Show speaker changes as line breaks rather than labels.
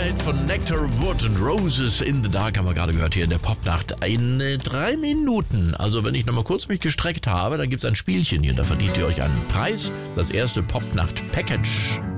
Night von Nectar, Wood and Roses in the Dark haben wir gerade gehört hier in der Popnacht. In 3 Minuten, also wenn ich nochmal kurz mich gestreckt habe, dann gibt es ein Spielchen hier, da verdient ihr euch einen Preis. Das erste Popnacht-Package.